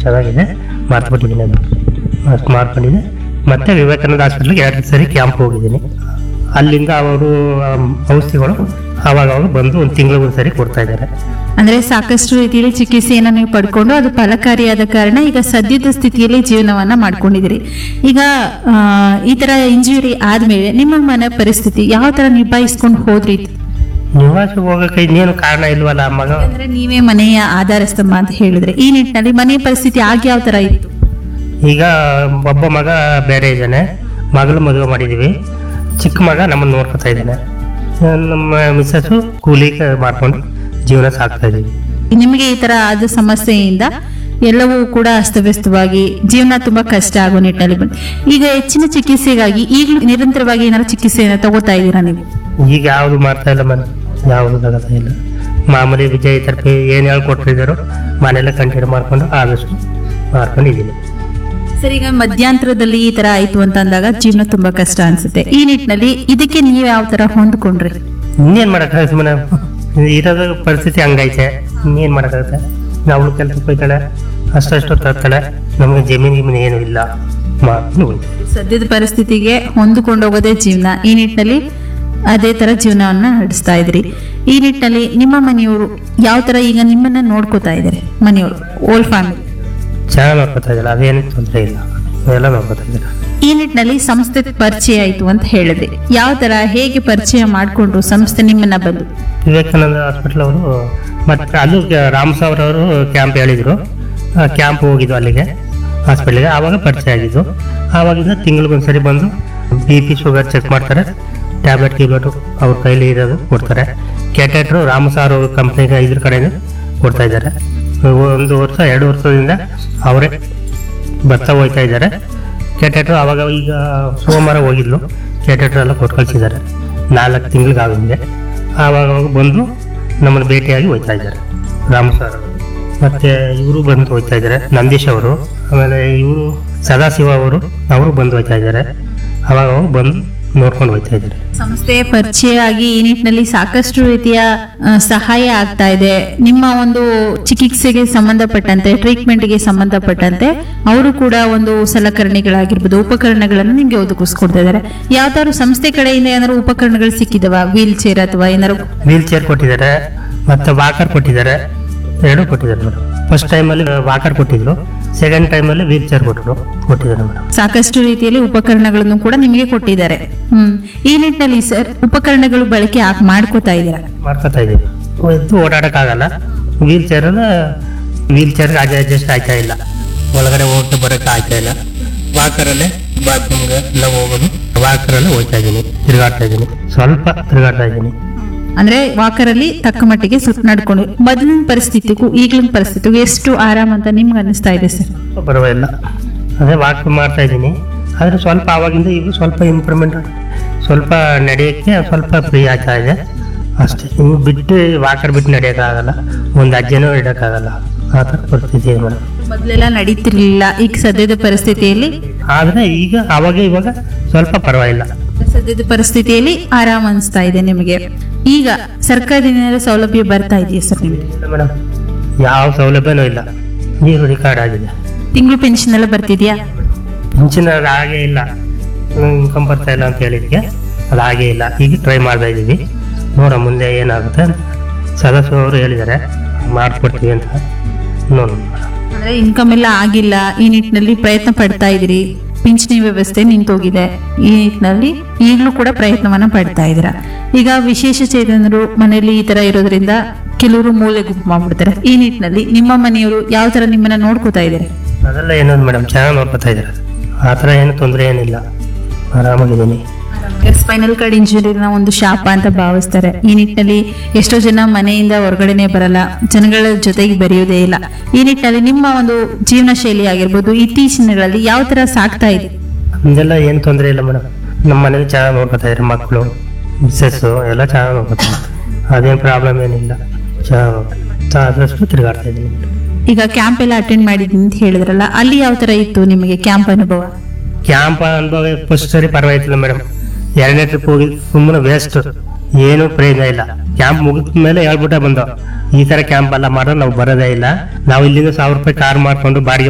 ಚೆನ್ನಾಗಿದೆ, ಮರ್ತುಬಿಟ್ಟಿದ್ದೀನಿ ಅದು, ಅಷ್ಟು ಮಾರ್ಕೊಂಡಿದ್ದೆ. ಮತ್ತೆ ವಿವೇಕಾನಂದ ಹಾಸ್ಪಿಟ್ಲಿಗೆ 2 ಸರಿ ಕ್ಯಾಂಪ್ ಹೋಗಿದ್ದೀನಿ. ಅಲ್ಲಿಂದ ಅವರು ಔಷಧಿಗಳು ಆವಾಗ ಬಂದು 1 ತಿಂಗಳಿಗೆ ಒಂದು ಸರಿ ಕೊಡ್ತಾ ಇದ್ದಾರೆ. ಅಂದ್ರೆ ಸಾಕಷ್ಟು ರೀತಿಯಲ್ಲಿ ಚಿಕಿತ್ಸೆಯನ್ನು ನೀವು ಪಡ್ಕೊಂಡು ಅದು ಫಲಕಾರಿಯಾದ ಕಾರಣ ಈಗ ಸದ್ಯದ ಸ್ಥಿತಿಯಲ್ಲಿ ಜೀವನವನ್ನ ಮಾಡ್ಕೊಂಡಿದ್ದೀರಿ. ಈಗ ಈ ತರ ಇಂಜುರಿ ಆದ್ಮೇಲೆ ನಿಮ್ಮ ಮನೆ ಪರಿಸ್ಥಿತಿ ಯಾವ ತರ ನಿಭಾಯಿಸ್ಕೊಂಡು ಹೋದ್ರಿ? ನಿವಾಸ ಹೋಗಕ್ಕೆ ಇನ್ನೇನು ಕಾರಣ ಇಲ್ವಲ್ಲ ಮಗ. ಅಂದ್ರೆ ನೀವೇ ಮನೆಯ ಆಧಾರ ಸ್ತಂಭ ಅಂತ ಹೇಳಿದ್ರೆ, ಈ ನಿಟ್ಟಿನಲ್ಲಿ ಮನೆ ಪರಿಸ್ಥಿತಿ ಆಗ ಯಾವ ತರ ಇತ್ತು? ಈಗ ಒಬ್ಬ ಮಗ ಬೇರೆ ಇದ್ದಾನೆ, ಮಗಳು ಮದುವೆ ಮಾಡಿದ್ದೀವಿ. ಚಿಕ್ಕ ಮಗ ನಮ್ಮನ್ನು ನೋಡ್ಕೊತಾ ಇದ್ದಾನೆ. ನಮ್ಮ ಮಿಸ್ಸಸ್ಸು ಕೂಲಿ ಮಾಡ್ಕೊಂಡು ಜೀವನ ಸಾಕ್ತಾ ಇದ್ದೀವಿ. ನಿಮಗೆ ಈ ತರ ಆದ ಸಮಸ್ಯೆಯಿಂದ ಎಲ್ಲವೂ ಕೂಡ ಅಸ್ತವ್ಯಸ್ತವಾಗಿ ಜೀವನ ತುಂಬಾ ಕಷ್ಟ ಆಗೋ ನಿಟ್ಟಿನಲ್ಲಿ ಬಂತು. ಈಗ ಹೆಚ್ಚಿನ ಚಿಕಿತ್ಸೆಗಾಗಿ ಈಗಲೂ ನಿರಂತರವಾಗಿ ಏನಾದ್ರು ಚಿಕಿತ್ಸೆಯನ್ನು ತಗೋತಾ ಇದ್ದೀರಾ ನೀವು? ಈಗ ಯಾವುದು ಮಾಡ್ತಾ ಇಲ್ಲ ಮನೆ, ಯಾವುದು ತಗೋತಾ ಇಲ್ಲ. ಮಾಮೂಲಿ ವಿಜಯ್ ತರಫಿ ಏನು ಹೇಳ್ಕೊಟ್ಟಿದ್ದಾರೋ ಮನೆಯಲ್ಲ ಕಂಟಿನ್ಯೂ ಮಾಡ್ಕೊಂಡು ಆದಷ್ಟು ಮಾಡ್ಕೊಂಡಿದ್ದೀನಿ. ಸರ್, ಈಗ ಮಧ್ಯಂತರದಲ್ಲಿ ಈ ತರ ಆಯ್ತು ಅಂತ ಅಂದಾಗ ಜೀವನ ತುಂಬಾ ಕಷ್ಟ ಅನ್ಸುತ್ತೆ. ಈ ನಿಟ್ಟಿನಲ್ಲಿ ಇದಕ್ಕೆ ನೀವು ಯಾವ ತರ ಹೊಂದ್ಕೊಂಡ್ರಿ? ಇನ್ನೇನು ಮಾಡೋಕ್ಕಾಗುತ್ತೆ ಮನೆ, ಇರೋದ ಪರಿಸ್ಥಿತಿ ಹಂಗೈತೆ, ಇನ್ನೇನು ಮಾಡೋಕ್ಕಾಗುತ್ತೆ. ಅವಳು ಕೆಲಸಕ್ಕೆ ಹೋಗ್ತಾಳೆ, ಅಷ್ಟು ತರ್ತಾಳೆ, ನಮಗೆ ಜಮೀನು ಏನು ಇಲ್ಲ, ಮಾಡ್ಕೊಂಡು ಹೋಗ್ತೀವಿ. ಸದ್ಯದ ಪರಿಸ್ಥಿತಿಗೆ ಹೊಂದಿಕೊಂಡು ಹೋಗೋದೇ ಜೀವನ. ಈ ನಿಟ್ಟಿನಲ್ಲಿ ಅದೇ ತರ ಜೀವನವನ್ನ ನಡೆಸ್ತಾ ಇದ್ರಿ. ಈ ನಿಟ್ಟಿನಲ್ಲಿ ನಿಮ್ಮ ಮನೆಯವರು ಯಾವ ತರ ಈಗ ನಿಮ್ಮನ್ನ ನೋಡ್ಕೋತಾ ಇದ್ದಾರೆ? ಮನೆಯವರು ಓಲ್ಡ್ ಫ್ಯಾಮಿಲಿ ಚೆನ್ನಾಗಿ ನೋಡ್ಕೊತಾ ಇದ್ದಾರೆ, ಅದೇನು ತೊಂದರೆ ಇಲ್ಲ, ಎಲ್ಲ ನೋಡ್ಕೊತಾ ಇದ್ದಾರೆ. ಈ ನಿಟ್ಟಿನಲ್ಲಿ ಸಂಸ್ಥೆ ಪರಿಚಯ ಆಯ್ತು ಅಂತ ಹೇಳಿದ್ರಿ. ಯಾವ ತರ ಹೇಗೆ ಪರಿಚಯ ಮಾಡ್ಕೊಂಡ್ರು ಸಂಸ್ಥೆ ನಿಮ್ಮನ್ನ ಬಂದು? ವಿವೇಕಾನಂದ ಹಾಸ್ಪಿಟ್ಲ್ ಅವರು ಮತ್ತೆ ಅಲ್ಲೂ ರಾಮಸಾವ್ರ ಅವರು ಕ್ಯಾಂಪ್ ಹೇಳಿದ್ರು, ಕ್ಯಾಂಪ್ ಹೋಗಿದ್ದು ಅಲ್ಲಿಗೆ ಹಾಸ್ಪಿಟ್ಲಿಗೆ, ಆವಾಗ ಪರಿಚಯ ಆಗಿದ್ದು. ಆವಾಗಿಂದ ತಿಂಗಳಿಗೊಂದ್ಸರಿ ಬಂದು BP ಶುಗರ್ ಚೆಕ್ ಮಾಡ್ತಾರೆ, ಟ್ಯಾಬ್ಲೆಟ್ ಗಿಬ್ಲೆಟು ಅವ್ರ ಕೈಲಿ ಇರೋದು ಕೊಡ್ತಾರೆ. ಕ್ಯಾಟೆಟ್ರು ರಾಮಸಾರ್ ಅವ್ರ ಕಂಪ್ನಿಗೆ ಇದ್ರ ಕಡೆಯಿಂದ ಕೊಡ್ತಾ ಇದ್ದಾರೆ. 1 ವರ್ಷ 2 ವರ್ಷದಿಂದ ಅವರೇ ಬರ್ತಾ ಹೋಗ್ತಾ ಇದ್ದಾರೆ. ಕ್ಯಾಟೆಟ್ರು ಆವಾಗ ಈಗ ಸೋಮವಾರ ಹೋಗಿದ್ಲು, ಕ್ಯಾಟೆಟ್ರು ಎಲ್ಲ ಕೊಟ್ಟು ಕಳಿಸಿದ್ದಾರೆ. 4 ತಿಂಗಳಿಗಾಗಿದೆ. ಆವಾಗ ಬಂದು ನಮ್ಮನ್ನು ಭೇಟಿಯಾಗಿ ಹೋಗ್ತಾ ಇದ್ದಾರೆ ರಾಮಸಾರ್. ಮತ್ತು ಇವರು ಬಂದು ಹೋಗ್ತಾ ಇದ್ದಾರೆ, ನಂದೀಶ್ ಅವರು. ಆಮೇಲೆ ಇವರು ಸದಾಶಿವ ಅವರು ಬಂದು ಹೋಗ್ತಾ ಇದ್ದಾರೆ. ಅವಾಗ ಬಂದು ನೋಡ್ಕೊಂಡು ಹೋಗ್ತಾ ಇದ್ದಾರೆ. ಸಂಸ್ಥೆಯ ಪರಿಚಯ ಆಗಿ ಈ ನಿಟ್ಟಿನಲ್ಲಿ ಸಾಕಷ್ಟು ರೀತಿಯ ಸಹಾಯ ಆಗ್ತಾ ಇದೆ. ನಿಮ್ಮ ಒಂದು ಚಿಕಿತ್ಸೆಗೆ ಸಂಬಂಧಪಟ್ಟಂತೆ, ಟ್ರೀಟ್ಮೆಂಟ್ಗೆ ಸಂಬಂಧಪಟ್ಟಂತೆ ಅವರು ಕೂಡ ಒಂದು ಸಲಕರಣೆಗಳಾಗಿರ್ಬೋದು, ಉಪಕರಣಗಳನ್ನು ನಿಮ್ಗೆ ಒದಗಿಸ್ಕೊಡ್ತಾ ಇದ್ದಾರೆ. ಯಾವ್ದಾದ್ರು ಸಂಸ್ಥೆ ಕಡೆಯಿಂದ ಏನಾದ್ರು ಉಪಕರಣಗಳು ಸಿಕ್ಕಿದವ? ವೀಲ್ ಚೇರ್ ಅಥವಾ ಏನಾದ್ರು? ವೀಲ್ ಚೇರ್ ಕೊಟ್ಟಿದ್ದಾರೆ, ಮತ್ತೆ ವಾಕರ್ ಕೊಟ್ಟಿದ್ದಾರೆ, 2 ಕೊಟ್ಟಿದ್ದಾರೆ ಮೇಡಮ್. ಫಸ್ಟ್ ಟೈಮಲ್ಲಿ ವಾಕರ್ ಕೊಟ್ಟಿದ್ರು, ಸೆಕೆಂಡ್ ಟೈಮಲ್ಲಿ ವೀಲ್ ಚೇರ್ ಕೊಟ್ಟಿದ್ದಾರೆ ಮೇಡಮ್. ಸಾಕಷ್ಟು ರೀತಿಯಲ್ಲಿ ಉಪಕರಣಗಳನ್ನು ಕೂಡ ನಿಮಗೆ ಕೊಟ್ಟಿದ್ದಾರೆ. ಈ ನಿಟ್ಟಿನಲ್ಲಿ ಸರ್ ಉಪಕರಣಗಳು ಬಳಕೆ ಮಾಡ್ಕೋತಾ ಇದ್ದೀರಾ? ಮಾಡ್ಕೋತಾ ಇದ್ದೀವಿ. ಎದ್ದು ಓಡಾಡಕ್ಕಾಗಲ್ಲ, ವೀಲ್ ಚೇರ್ ಅಡ್ಜಸ್ಟ್ ಆಗ್ತಾ ಇಲ್ಲ, ಒಳಗಡೆ ಹೋಗಕ್ಕೆ ಬರೋಕ್ಕೆ ಆಗ್ತಾ ಇಲ್ಲ. ವಾಕರಲ್ಲೇ ಬಾತ್ರೂಮ್ಗೆ ಎಲ್ಲ ಹೋಗೋದು, ವಾಕರಲ್ಲೇ ಹೋಗ್ತಾ ಇದ್ದೀನಿ, ತಿರುಗಾಡ್ತಾ ಇದ್ದೀನಿ, ಸ್ವಲ್ಪ ತಿರುಗಾಡ್ತಾ ಇದ್ದೀನಿ. ಅಂದ್ರೆ ವಾಕರಲ್ಲಿ ತಕ್ಕ ಮಟ್ಟಿಗೆ ನಡ್ಕೊಂಡು ಮೊದಲಿನ ಪರಿಸ್ಥಿತಿಗೂ ಈಗಿನ ಪರಿಸ್ಥಿತಿಗೂ ಎಷ್ಟು ಆರಾಮ ಅಂತ ನಿಮ್ಗೆ ಅನಿಸ್ತಾ ಇದೆ ಸರ್? ಪರವಾಗಿಲ್ಲ, ಅದೇ ವಾಕ್ ಮಾಡ್ತಾ ಇದ್ದೀನಿ. ಆದರೆ ಸ್ವಲ್ಪ ಆವಾಗಿಂದ ಈಗ ಸ್ವಲ್ಪ ಇಂಪ್ರೂವ್ಮೆಂಟ್, ಸ್ವಲ್ಪ ನಡೆಯೋಕ್ಕೆ ಸ್ವಲ್ಪ ಫ್ರೀ ಆಗ್ತಾ ಇದೆ ಅಷ್ಟೇ. ಇನ್ನು ಬಿಟ್ಟು ವಾಕರ್ ಬಿಟ್ಟು ನಡೆಯೋಕ್ಕಾಗಲ್ಲ, ಒಂದು ಅಜ್ಜನೂ ಇಡೋಕ್ಕಾಗಲ್ಲ, ಆ ಥರ ಪರಿಸ್ಥಿತಿ ಇದೆ ಮೇಡಮ್. ಮೊದಲೆಲ್ಲ ನಡೀತಿರ್ಲಿಲ್ಲ, ಈಗ ಸದ್ಯದ ಪರಿಸ್ಥಿತಿಯಲ್ಲಿ ಆದರೆ ಈಗ ಇವಾಗ ಸ್ವಲ್ಪ ಪರವಾಗಿಲ್ಲ. ಸದ್ಯದ ಪರಿಸ್ಥಿತಿಯಲ್ಲಿ ಆರಾಮ ಅನಿಸ್ತಾ ಇದೆ ನಿಮಗೆ. ಈಗ ಸರ್ಕಾರದಿಂದ ಸೌಲಭ್ಯ ಬರ್ತಾ ಇದೆಯಾ ಸರ್ ನಿಮಗೆ? ಮೇಡಮ್, ಯಾವ ಸೌಲಭ್ಯನೂ ಇಲ್ಲ. ನೀರು ರಿಕಾರ್ಡ್ ಆಗಿದೆ. ತಿಂಗಳು ಪೆನ್ಷನ್ ಎಲ್ಲ ಬರ್ತಿದ್ಯಾ? ಪೆನ್ಷನ್ ಹಾಗೇ ಇಲ್ಲ, ಇನ್ಕಮ್ ಬರ್ತಾ ಇಲ್ಲ ಅಂತ ಹೇಳಿದ್ಕೆ ಅದು ಹಾಗೇ ಇಲ್ಲ. ಈಗ ಟ್ರೈ ಮಾಡ್ತಾ ಇದ್ದೀವಿ, ನೋಡ ಮುಂದೆ ಏನಾಗುತ್ತೆ ಅಂತ ಸದಸ್ಯರು ಹೇಳಿದ್ದಾರೆ, ಮಾಡಿಕೊಡ್ತೀವಿ ಅಂತ. ನೋಡೋಣ. ಅಂದ್ರೆ ಇನ್ಕಮ್ ಎಲ್ಲ ಆಗಿಲ್ಲ, ಈ ನಿಟ್ಟಿನಲ್ಲಿ ಪ್ರಯತ್ನ ಪಡ್ತಾ ಇದ್ದೀರಿ. ಪಿಂಚಣಿ ವ್ಯವಸ್ಥೆ ನಿಂತೋಗಿದೆ, ಈ ನಿಟ್ಟಿನಲ್ಲಿ ಈಗಲೂ ಕೂಡ ಪ್ರಯತ್ನವನ್ನ ಪಡ್ತಾ ಇದ್ದೀರಾ. ಈಗ ವಿಶೇಷ ಚೇತನರು ಮನೆಯಲ್ಲಿ ಈ ತರ ಇರೋದ್ರಿಂದ ಕೆಲವರು ಮೂಲೆ ಗುಂಪು ಮಾಡ್ಬಿಡ್ತಾರೆ. ಈ ನಿಟ್ಟಿನಲ್ಲಿ ನಿಮ್ಮ ಮನೆಯವರು ಯಾವ ತರ ನಿಮ್ಮನ್ನ ನೋಡ್ಕೋತಾ ಇದ್ದಾರೆ? ಅದೆಲ್ಲ ಏನೊಂದು ಮೇಡಮ್, ಚೆನ್ನಾಗಿ ನೋಡ್ಕೊತಾ ಇದ್ದಾರೆ. ಆ ಥರ ಏನು ತೊಂದರೆ ಏನಿಲ್ಲ, ಆರಾಮಾಗಿದ್ದೀನಿ. ಸ್ಪೈನಲ್ ಕಾರ್ಡ್ ಇಂಜುರಿನ ಒಂದು ಶಾಪ ಅಂತ ಭಾವಿಸ್ತಾರೆ. ಈ ನಿಟ್ಟಿನಲ್ಲಿ ಎಷ್ಟೋ ಜನ ಮನೆಯಿಂದ ಹೊರಗಡೆನೆ ಬರಲ್ಲ, ಜನಗಳ ಜೊತೆಗೆ ಬೆರೆಯೋದೇ ಇಲ್ಲ. ಈ ನಿಟ್ಟಿನಲ್ಲಿ ನಿಮ್ಮ ಒಂದು ಜೀವನ ಶೈಲಿ ಆಗಿರ್ಬೋದು ಇತ್ತೀಚಿನಗಳಲ್ಲಿ ಯಾವ ತರ ಸಾಕ್ತಾ ಇದೆ? ನಮ್ದೆಲ್ಲ ಏನು ತೊಂದರೆ ಇಲ್ಲ ಮೇಡಮ್. ನಮ್ಮ ಮನೇಲಿ ಚೆನ್ನಾಗಿ ನೋಡ್ಕೊತಾ ಇದ್ದಾರೆ, ಮಕ್ಕಳು ಮಿಸ್ಸಸ್ಸು ಎಲ್ಲ ಚೆನ್ನಾಗಿ ನೋಡ್ಕೊತಾರೆ. ಅದೇನು ಪ್ರಾಬ್ಲಮ್ ಏನಿಲ್ಲ, ಚೆನ್ನಾಗಿ ಆದಷ್ಟು ತಿರುಗಾಡ್ತಾ ಇದ್ದೀನಿ. ಈಗ ಕ್ಯಾಂಪ್ ಎಲ್ಲ ಅಟೆಂಡ್ ಮಾಡಿದ್ದೀನಿ ಅಂತ ಹೇಳಿದ್ರಲ್ಲ, ಅಲ್ಲಿ ಯಾವ ತರ ಇತ್ತು ನಿಮಗೆ ಕ್ಯಾಂಪ್ ಅನುಭವ? ಕ್ಯಾಂಪ್ ಅನುಭವ ಫಸ್ಟ್ ಸರಿ ಪರವಾಗಿಲ್ಲ ಮೇಡಮ್. 2ನೇ ಟ್ರಿಪ್ ಹೋಗಿ ಸುಮ್ಮನೆ ವೇಸ್ಟ್, ಏನು ಪ್ರಯೋಜನ ಇಲ್ಲ. ಕ್ಯಾಂಪ್ ಮುಗಿದ ಮೇಲೆ ಹೇಳ್ಬಿಟ್ಟೆ ಬಂದೋ, ಈ ತರ ಕ್ಯಾಂಪ್ ಎಲ್ಲ ಮಾಡಿದ್ರೆ ನಾವು ಬರೋದೇ ಇಲ್ಲ, ನಾವು ಇಲ್ಲಿಂದ 1000 ರೂಪಾಯಿ ಕಾರ್ ಮಾಡ್ಕೊಂಡು ಬಾಡಿಗೆ